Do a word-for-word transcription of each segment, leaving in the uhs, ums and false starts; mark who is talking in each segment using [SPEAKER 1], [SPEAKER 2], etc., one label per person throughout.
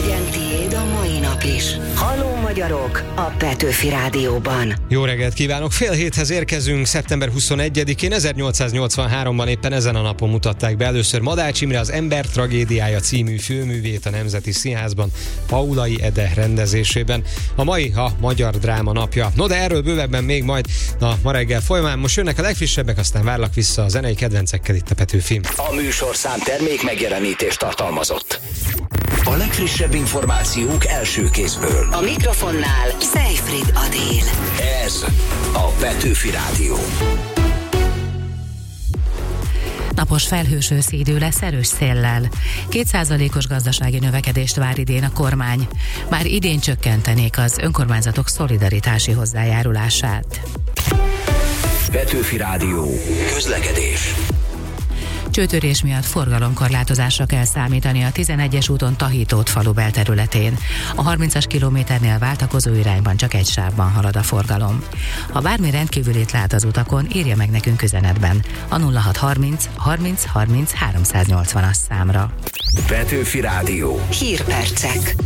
[SPEAKER 1] Legyen tiéd a mai nap is. Halló magyarok a Petőfi Rádióban.
[SPEAKER 2] Jó reggelt kívánok! Fél héthez érkezünk, szeptember huszonegyedikén, ezernyolcszáznyolcvanháromban éppen ezen a napon mutatták be először Madács Imre Az ember tragédiája című főművét a Nemzeti Színházban, Paulay Ede rendezésében. A mai a Magyar Dráma napja. No, de erről bővebben még majd a ma reggel folyamán. Most jönnek a legfrissebbek, aztán várlak vissza a zenei kedvencekkel itt a Petőfin.
[SPEAKER 3] A műsorszám termék megjelenítést tartalmazott. A legfrissebb információk első kézből.
[SPEAKER 1] A mikrofonnál Seyfried Adél.
[SPEAKER 3] Ez a Petőfi Rádió.
[SPEAKER 4] Napos felhős őszi idő lesz erős széllel. Két százalékos gazdasági növekedést vár idén a kormány. Már idén csökkentenék az önkormányzatok szolidaritási hozzájárulását.
[SPEAKER 3] Petőfi Rádió. Közlekedés.
[SPEAKER 4] Csőtörés miatt forgalomkorlátozásra kell számítani a tizenegyes úton Tahitót falu belterületén. A harmincas kilométernél váltakozó irányban csak egy sávban halad a forgalom. Ha bármi rendkívülit lát az utakon, írja meg nekünk üzenetben a nulla hat harminc harminc harminc háromszáznyolcvanas számra.
[SPEAKER 3] Petőfi Rádió.
[SPEAKER 1] Hírpercek.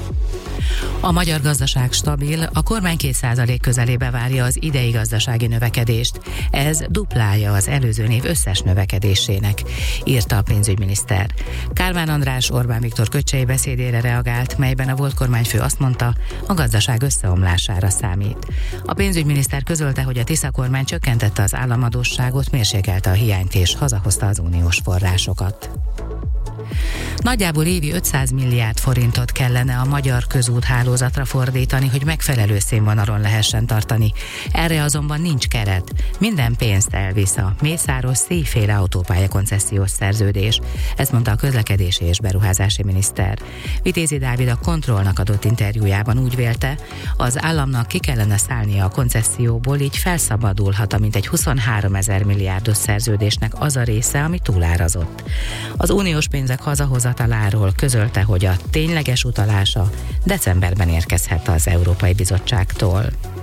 [SPEAKER 4] A magyar gazdaság stabil, a kormány két százalék közelébe várja az idei gazdasági növekedést. Ez duplája az előző év összes növekedésének, írta a pénzügyminiszter. Kálmán András Orbán Viktor Köcsei beszédére reagált, melyben a volt kormányfő azt mondta, a gazdaság összeomlására számít. A pénzügyminiszter közölte, hogy a Tisza kormány csökkentette az államadósságot, mérsékelte a hiányt és hazahozta az uniós forrásokat. Nagyjából évi ötszáz milliárd forintot kellene a magyar közúthálózatra fordítani, hogy megfelelő színvonalon lehessen tartani. Erre azonban nincs keret. Minden pénzt elvisz a Mészáros Szijféle autópálya koncesziós szerződés. Ezt mondta a közlekedési és beruházási miniszter. Vitézi Dávid a Kontrollnak adott interjújában úgy vélte, az államnak ki kellene szállnia a koncesszióból, így felszabadulhat a mintegy huszonháromezer milliárdos szerződésnek az a része, ami túlárazott. Az uniós pénzek hazahozataláról közölte, hogy a tényleges utalása decemberben érkezhet az Európai Bizottságtól.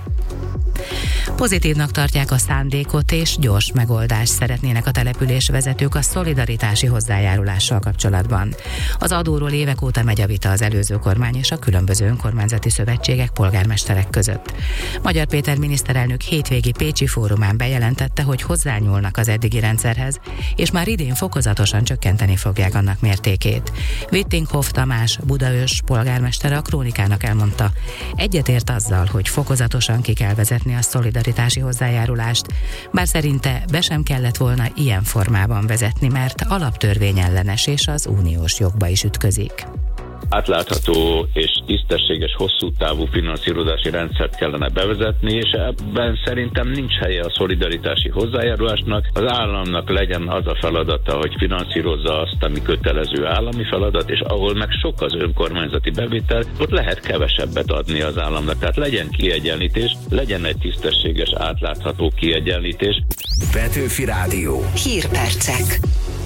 [SPEAKER 4] Pozitívnak tartják a szándékot és gyors megoldást szeretnének a településvezetők a szolidaritási hozzájárulással kapcsolatban. Az adóról évek óta megy a vita az előző kormány és a különböző önkormányzati szövetségek, polgármesterek között. Magyar Péter miniszterelnök hétvégi pécsi fórumán bejelentette, hogy hozzányúlnak az eddigi rendszerhez, és már idén fokozatosan csökkenteni fogják annak mértékét. Vittinghoff Tamás, Budaörs polgármestere a Krónikának elmondta, egyetért azzal, hogy fokozatosan ki kell vezetni a szolidaritási hozzájárulást, bár szerinte be sem kellett volna ilyen formában vezetni, mert alaptörvényellenes és az uniós jogba is ütközik.
[SPEAKER 5] Átlátható és tisztességes, hosszú távú finanszírozási rendszert kellene bevezetni, és ebben szerintem nincs helye a szolidaritási hozzájárulásnak. Az államnak legyen az a feladata, hogy finanszírozza azt, ami kötelező állami feladat, és ahol meg sok az önkormányzati bevétel, ott lehet kevesebbet adni az államnak. Tehát legyen kiegyenlítés, legyen egy tisztességes, átlátható kiegyenlítés.
[SPEAKER 3] Petőfi Rádió.
[SPEAKER 1] Hírpercek.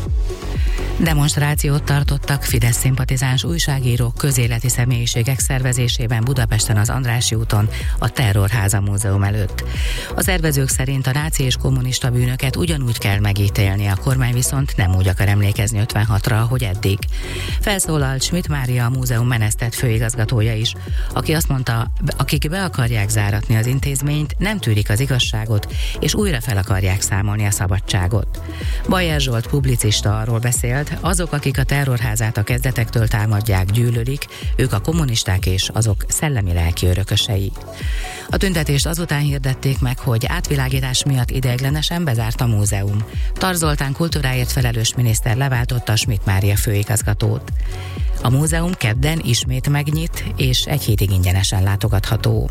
[SPEAKER 4] Demonstrációt tartottak Fidesz szimpatizáns újságírók, közéleti személyiségek szervezésében Budapesten az Andrássy úton, a Terrorháza Múzeum előtt. A szervezők szerint a náci és kommunista bűnöket ugyanúgy kell megítélni, a kormány viszont nem úgy akar emlékezni ötvenhatra, ahogy eddig. Felszólalt Schmidt Mária, a múzeum menesztett főigazgatója is, aki azt mondta, akik be akarják záratni az intézményt, nem tűrik az igazságot, és újra fel akarják számolni a szabadságot. Bajer Zsolt publicista arról beszélt, azok, akik a terrorházát a kezdetektől támadják, gyűlölik, ők a kommunisták és azok szellemi-lelki örökösei. A tüntetést azután hirdették meg, hogy átvilágítás miatt ideiglenesen bezárt a múzeum. Tar Zoltán kultúráért felelős miniszter leváltotta Schmidt Mária főigazgatót. A múzeum kedden ismét megnyit, és egy hétig ingyenesen látogatható.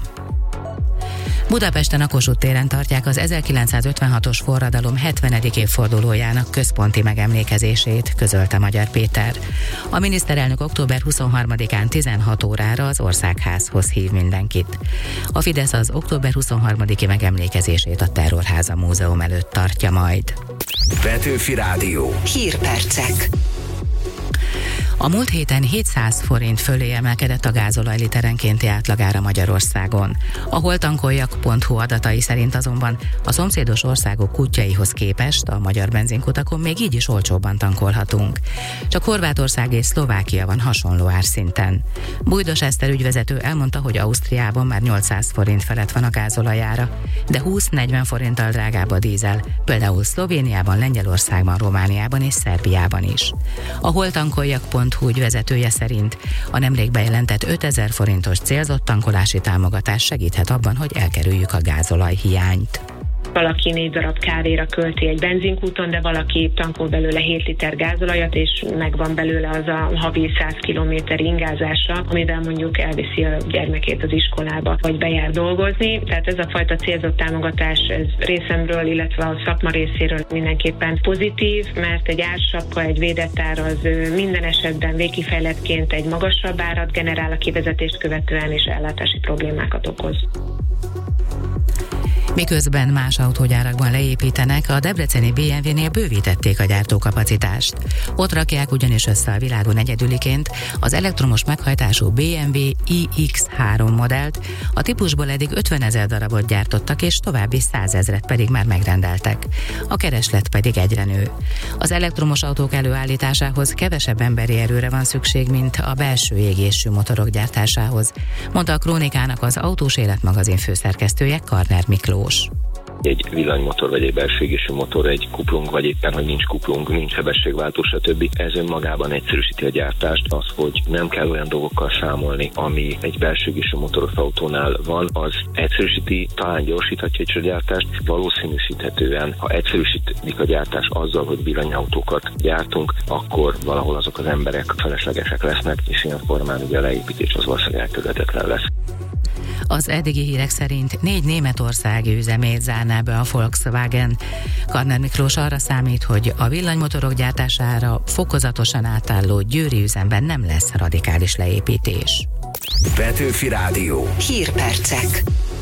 [SPEAKER 4] Budapesten a Kossuth téren tartják az ezerkilencszázötvenhatos forradalom hetvenedik évfordulójának központi megemlékezését, közölte Magyar Péter. A miniszterelnök október huszonharmadikán tizenhat órára az Országházhoz hív mindenkit. A Fidesz az október huszonharmadiki megemlékezését a Terrorháza Múzeum előtt tartja majd.
[SPEAKER 3] Petőfi Rádió.
[SPEAKER 1] Hírpercek.
[SPEAKER 4] A múlt héten hétszáz forint fölé emelkedett a gázolaj literenkénti átlagára Magyarországon. A holtankoljak pont hu adatai szerint azonban a szomszédos országok kutyaihoz képest a magyar benzinkutakon még így is olcsóbban tankolhatunk. Csak Horvátország és Szlovákia van hasonló árszinten. Bújdos Eszter ügyvezető elmondta, hogy Ausztriában már nyolcszáz forint felett van a gázolajára, de húsz-negyven forinttal drágább a dízel, például Szlovéniában, Lengyelországban, Romániában és Szerbiában is. A holtankoljak pont hu ügyvezetője szerint a nemrég bejelentett ötezer forintos célzott tankolási támogatás segíthet abban, hogy elkerüljük a gázolaj hiányt.
[SPEAKER 6] Valaki négy darab kávéra költi egy benzinkúton, de valaki tankol belőle hét liter gázolajat, és megvan belőle az a havi száz kilométer ingázása, amivel mondjuk elviszi a gyermekét az iskolába, vagy bejár dolgozni. Tehát ez a fajta célzott támogatás ez részemről, illetve a szakma részéről mindenképpen pozitív, mert egy ársapka, egy védett ár az minden esetben végkifejletként egy magasabb árat generál a kivezetést követően, és ellátási problémákat okoz.
[SPEAKER 4] Miközben más autógyárakban leépítenek, a debreceni bé em vé-nél bővítették a gyártókapacitást. Ott rakják ugyanis össze a világon egyedüliként az elektromos meghajtású bé em vé i iksz három modellt, a típusból eddig ötvenezer darabot gyártottak, és további százezret pedig már megrendeltek. A kereslet pedig egyre nő. Az elektromos autók előállításához kevesebb emberi erőre van szükség, mint a belső égésű motorok gyártásához, mondta a Krónikának az Autós Élet magazin főszerkesztője, Karner Miklós.
[SPEAKER 7] Egy villanymotor, vagy egy belső égésű motor, egy kuplung, vagy éppen, hogy nincs kuplung, nincs sebességváltó, stb. Ez önmagában egyszerűsíti a gyártást, az, hogy nem kell olyan dolgokkal számolni, ami egy belső égésű motoros autónál van, az egyszerűsíti, talán gyorsíthatja is a gyártást, valószínűsíthetően, ha egyszerűsítik a gyártás azzal, hogy villanyautókat gyártunk, akkor valahol azok az emberek feleslegesek lesznek, és ilyen formán ugye a leépítés az valószínűleg elkerülhetetlen lesz.
[SPEAKER 4] Az eddigi hírek szerint négy németországi üzemét zárná be a Volkswagen. Karner Miklós arra számít, hogy a villanymotorok gyártására fokozatosan átálló győri üzemben nem lesz radikális leépítés.
[SPEAKER 3] Petőfi Rádió.
[SPEAKER 1] Hírpercek.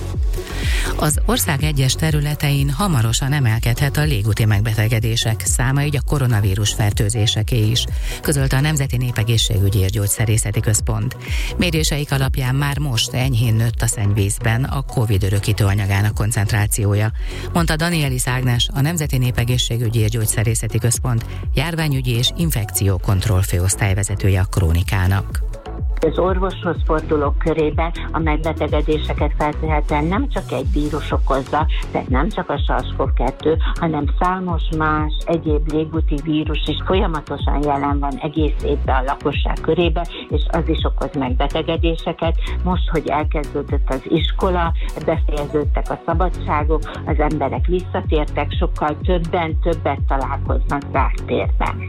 [SPEAKER 4] Az ország egyes területein hamarosan emelkedhet a légúti megbetegedések száma, így a koronavírus fertőzéseké is, közölte a Nemzeti Népegészségügyi és Gyógyszerészeti Központ. Méréseik alapján már most enyhén nőtt a szennyvízben a Covid örökítő anyagának koncentrációja, mondta Danielis Ágnes, a Nemzeti Népegészségügyi és Gyógyszerészeti Központ járványügyi és infekciókontroll főosztályvezetője a Krónikának.
[SPEAKER 8] Az orvoshoz fordulók körében a megbetegedéseket feltehetően nem csak egy vírus okozza, tehát nem csak a SARS-kov kettő, hanem számos más egyéb légúti vírus is folyamatosan jelen van egész évben a lakosság körében, és az is okoz megbetegedéseket. Most, hogy elkezdődött az iskola, befejeződtek a szabadságok, az emberek visszatértek, sokkal többen többet találkoznak zárt térben.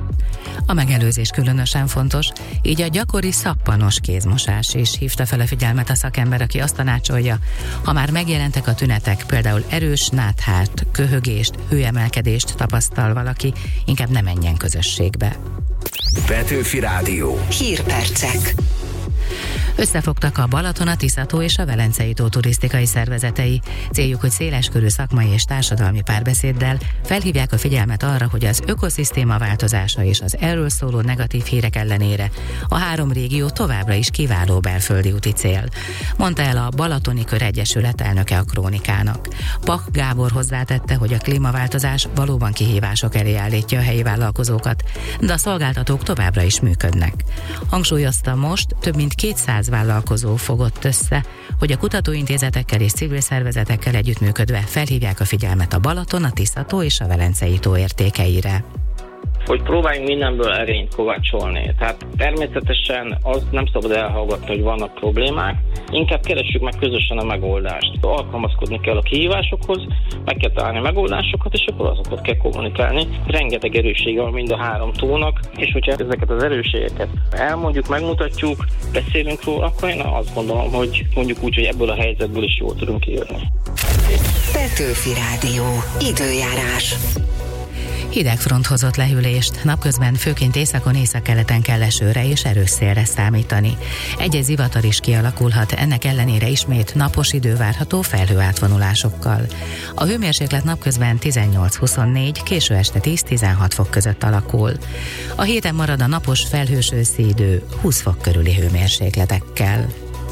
[SPEAKER 4] A megelőzés különösen fontos, így a gyakori szappanos kézmosás is hívta fel a figyelmet a szakember, aki azt tanácsolja, ha már megjelentek a tünetek, például erős náthát, köhögést, hőemelkedést tapasztal valaki, inkább ne menjen közösségbe.
[SPEAKER 3] Petőfi Rádió.
[SPEAKER 1] Hírpercek.
[SPEAKER 4] Összefogtak a Balaton, a Tisza-tó és a Velencei-tó turisztikai szervezetei. Céljuk, hogy széleskörű szakmai és társadalmi párbeszéddel felhívják a figyelmet arra, hogy az ökoszisztéma változása és az erről szóló negatív hírek ellenére a három régió továbbra is kiváló belföldi úti cél, mondta el a Balatoni Kör Egyesület elnöke a Krónikának. Pach Gábor hozzátette, hogy a klímaváltozás valóban kihívások elé állítja a helyi vállalkozókat, de a szolgáltatók továbbra is működnek. Hangsúlyozta, most több mint kétszáz vállalkozó fogott össze, hogy a kutatóintézetekkel és civil szervezetekkel együttműködve felhívják a figyelmet a Balaton, a Tisza-tó és a Velencei-tó értékeire.
[SPEAKER 9] Hogy próbáljunk mindenből erényt kovácsolni. Tehát természetesen az nem szabad elhallgatni, hogy vannak problémák, inkább keressük meg közösen a megoldást. Alkalmazkodni kell a kihívásokhoz, meg kell találni megoldásokat, és akkor azokat kell kommunikálni. Rengeteg erőssége van mind a három tónak, és hogyha ezeket az erősségeket elmondjuk, megmutatjuk, beszélünk róla, akkor én azt gondolom, hogy mondjuk úgy, hogy ebből a helyzetből is jól tudunk kijönni.
[SPEAKER 1] Petőfi Rádió. Időjárás.
[SPEAKER 4] Hidegfront hozott lehűlést, napközben főként északon, északkeleten kell esőre és erős szélre számítani. Egy-egy zivatar is kialakulhat, ennek ellenére ismét napos idő várható felhőátvonulásokkal. A hőmérséklet napközben tizennyolc-huszonnégy, késő este tíz-tizenhat fok között alakul. A héten marad a napos felhős őszi idő húsz fok körüli hőmérsékletekkel.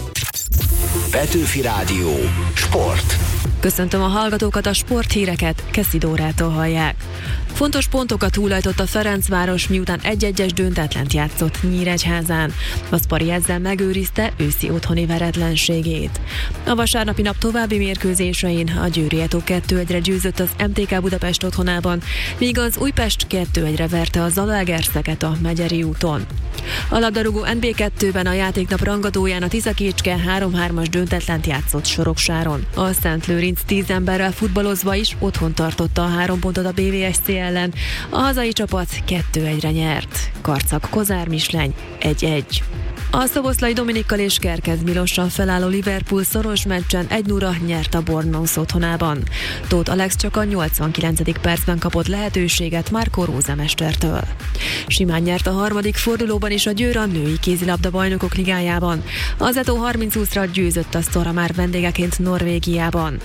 [SPEAKER 3] Petőfi Rádió. Sport.
[SPEAKER 10] Köszöntöm a hallgatókat, a sporthíreket Keszi Dórától hallják. Fontos pontokat túlajtott a Ferencváros, miután egy-egyes döntetlent játszott Nyíregyházán. Vaszpari ezzel megőrizte őszi otthoni veretlenségét. A vasárnapi nap további mérkőzésein a Győri Eto kettő egyre győzött az em té ká Budapest otthonában, míg az Újpest kettő egyre verte a Zalaegerszeget a Megyeri úton. A labdarúgó en bé kettőben a játéknap rangadóján a Tiszakécske három-hármas döntetlent játszott Soroksáron. A Szent Lőrinc tíz emberrel futballozva is otthon tartotta a három pontot a bé vé es cé ellen. A hazai csapat kettő egyre nyert. Karcag-Kozár Misleny egy-egy. A Szoboszlai Dominikkal és Kerkez Milossal felálló Liverpool szoros meccsen egy nulla nyert a Bournemouth otthonában. Tóth Alex csak a nyolcvankilencedik percben kapott lehetőséget Marco Rose mestertől. Simán nyert a harmadik fordulóban is a Győr a női kézilabda bajnokok ligájában. Az Eto harminc-húszra győzött a Storhamar vendégeként Norvégiában.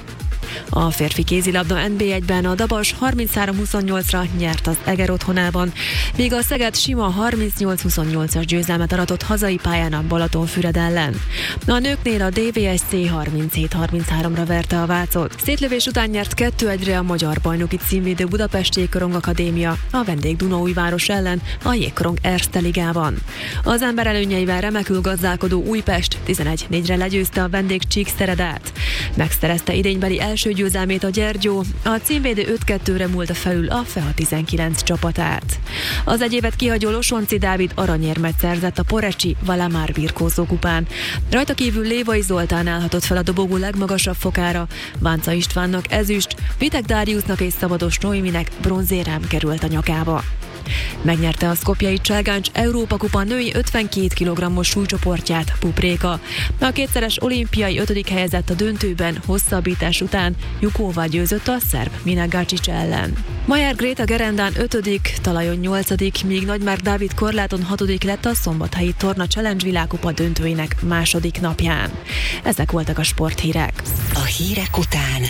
[SPEAKER 10] A férfi kézilabda en bé egyben a Dabas harminchárom-huszonnyolcra nyert az Eger otthonában, míg a Szeged sima harmincnyolc-huszonnyolcas győzelmet aratott hazai pályán a Balatonfüred ellen. A nőknél a dé vé es cé harminchét-harmincháromra verte a Vácot. Szétlövés után nyert kettő egyre a magyar bajnoki címvédő Budapest Jégkorong Akadémia a vendég Dunaújváros ellen a Jégkorong Erste ligában. Az ember előnyeivel remekül gazdálkodó Újpest tizenegy négyre legyőzte a vendég Csíkszeredát. Megszerezte idénybeli első győzelmét a Gyergyó, a címvédő öt kettőre múlta felül a FEHA tizenkilenc csapatát. Az egy évet kihagyó Losonci Dávid aranyérmet szerzett a Porecsi Valamár birkózó kupán. Rajta kívül Lévai Zoltán állhatott fel a dobogó legmagasabb fokára, Vánca Istvánnak ezüst, Vitek Dáriusznak és Szabados Noéminek bronzérem került a nyakába. Megnyerte a szkopjai Cselgáncs Európa Kupa női ötvenkét kilogrammos súlycsoportját Pupréka. A kétszeres olimpiai ötödik helyezett a döntőben hosszabbítás után Jukóval győzött a szerb Minegácsics ellen. Majer Gréta Gerendán ötödik, Talajon nyolcadik, míg Nagymárk Dávid korláton hatodik lett a szombathelyi Torna Challenge világkupa döntőinek második napján. Ezek voltak a sporthírek.
[SPEAKER 1] A hírek után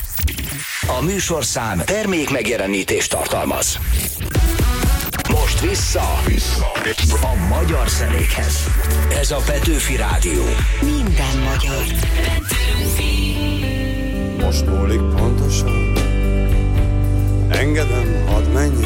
[SPEAKER 3] A műsorszám termék megjelenítést tartalmaz. Most vissza, vissza a magyar zenékhez. Ez a Petőfi Rádió.
[SPEAKER 1] Minden magyar.
[SPEAKER 11] Most múlik pontosan. Engedem, hadd menjek.